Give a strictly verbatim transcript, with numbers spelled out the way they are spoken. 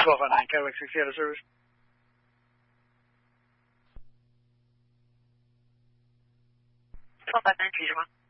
过分了，你开玩笑的是不是？ 错了，能举什么？